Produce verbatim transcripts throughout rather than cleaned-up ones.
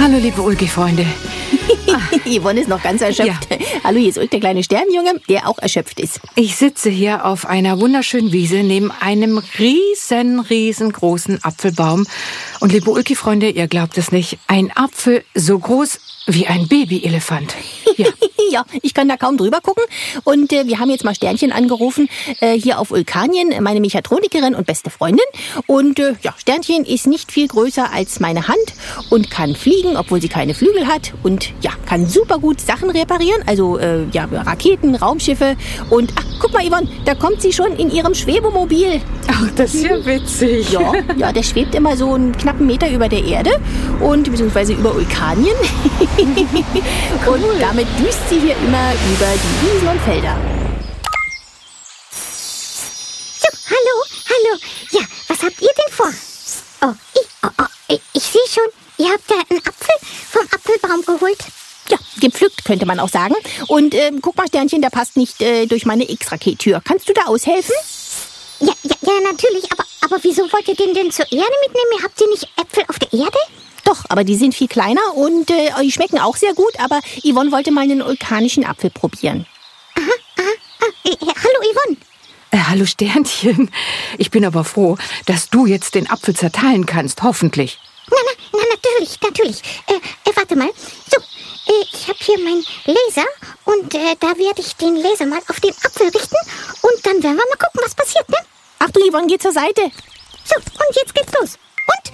Hallo, liebe Ulki-Freunde. Yvonne ist noch ganz erschöpft. Ja. Hallo, hier ist Ulk, der kleine Sternjunge, der auch erschöpft ist. Ich sitze hier auf einer wunderschönen Wiese neben einem riesen, riesengroßen Apfelbaum. Und liebe Ulki-Freunde, ihr glaubt es nicht, ein Apfel so groß wie ein Babyelefant. Ja. Ja, ich kann da kaum drüber gucken. Und äh, wir haben jetzt mal Sternchen angerufen, äh, hier auf Ulkanien, meine Mechatronikerin und beste Freundin. Und äh, ja, Sternchen ist nicht viel größer als meine Hand und kann fliegen, obwohl sie keine Flügel hat. Und ja, kann super gut Sachen reparieren, also äh, ja, Raketen, Raumschiffe. Und ach, guck mal, Yvonne, da kommt sie schon in ihrem Schwebemobil. Ach, das ist ja witzig. Ja, ja, der schwebt immer so einen knappen Meter über der Erde und beziehungsweise über Ulkanien. Cool. Und damit düst sie hier immer über die Wiesen und Felder. So, hallo, hallo. Ja, was habt ihr denn vor? Oh, ich, oh, oh, ich, ich sehe schon, ihr habt da einen Apfel vom Apfelbaum geholt. Ja, gepflückt, könnte man auch sagen. Und äh, guck mal, Sternchen, der passt nicht äh, durch meine X-Raket-Tür. Kannst du da aushelfen? Ja, ja, ja, natürlich. Aber, aber wieso wollt ihr den denn zur Erde mitnehmen? Habt ihr nicht Äpfel auf der Erde? Doch, aber die sind viel kleiner und äh, die schmecken auch sehr gut. Aber Yvonne wollte mal einen vulkanischen Apfel probieren. Aha, aha, aha. Äh, hallo, Yvonne. Äh, hallo, Sternchen. Ich bin aber froh, dass du jetzt den Apfel zerteilen kannst, hoffentlich. Na, na, na, natürlich, natürlich. Äh, äh, warte mal. So, äh, ich habe hier meinen Laser und äh, da werde ich den Laser mal auf den Apfel richten und dann werden wir mal gucken, was passiert, ne? Ach du, Yvonne, geh zur Seite. So, und jetzt geht's los. Und?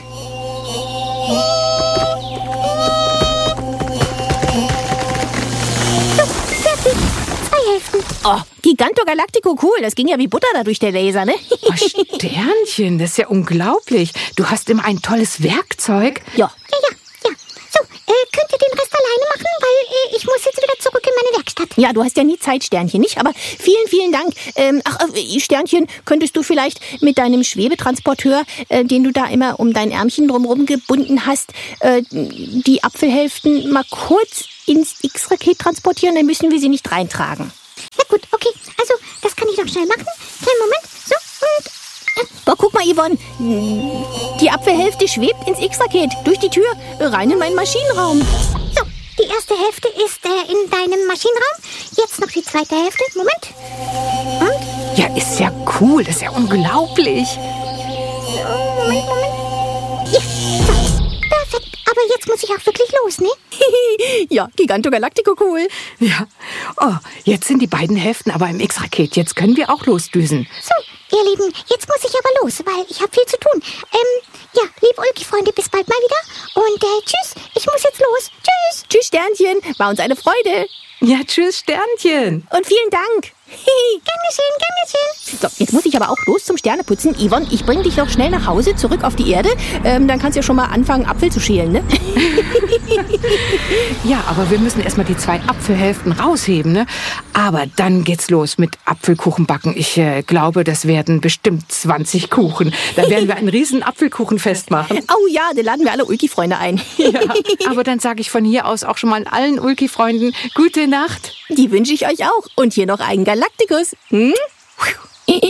So, fertig. Zwei Hälften. Oh, Giganto Galactico, cool. Das ging ja wie Butter da durch der Laser, ne? Oh, Sternchen, das ist ja unglaublich. Du hast immer ein tolles Werkzeug. Ja. Ja, ja, ja. So, äh, könnt ihr den Rest alleine machen, weil äh, ich muss jetzt wieder zurück in meine Werkstatt. Ja, du hast ja nie Zeit, Sternchen, nicht? Aber vielen, vielen Dank. Ähm, ach, äh, Sternchen, könntest du vielleicht mit deinem Schwebetransporteur, äh, den du da immer um dein Ärmchen drumherum gebunden hast, äh, die Apfelhälften mal kurz ins X-Raket transportieren? Dann müssen wir sie nicht reintragen. Na gut, okay. Also, das kann ich doch schnell machen. Kleinen Moment. So, und... Boah, guck mal, Yvonne. Die Apfelhälfte schwebt ins X-Raket durch die Tür rein in meinen Maschinenraum. So, die erste Hälfte ist äh, in deinem Maschinenraum. Jetzt noch die zweite Hälfte. Moment. Und? Ja, ist ja cool. Das ist ja unglaublich. So, Moment, Moment. Ja, so. Perfekt. Aber jetzt muss ich auch wirklich los, ne? Ja, Giganto Galactico, cool. Ja. Oh, jetzt sind die beiden Hälften aber im X-Raket. Jetzt können wir auch losdüsen. So, ihr Lieben, jetzt muss ich aber los, weil ich habe viel zu tun. Ähm, ja, liebe Ulki-Freunde, bis bald mal wieder. Und äh, tschüss, ich muss jetzt los. Tschüss. Tschüss, Sternchen. War uns eine Freude. Ja, tschüss, Sternchen. Und vielen Dank. Gern geschehen, gern geschehen. So, jetzt muss ich aber auch los zum Sterneputzen. Yvonne, ich bringe dich noch schnell nach Hause, zurück auf die Erde. Ähm, dann kannst du ja schon mal anfangen, Apfel zu schälen, ne? Ja, aber wir müssen erstmal die zwei Apfelhälften rausheben, ne? Aber dann geht's los mit Apfelkuchenbacken. Ich äh, glaube, das werden bestimmt zwanzig Kuchen. Da werden wir ein riesen Apfelkuchenfest machen. Oh ja, da laden wir alle Ulki-Freunde ein. Ja, aber dann sage ich von hier aus auch schon mal allen Ulki-Freunden gute Nacht. Die wünsche ich euch auch. Und hier noch einen Galacticus. Hm?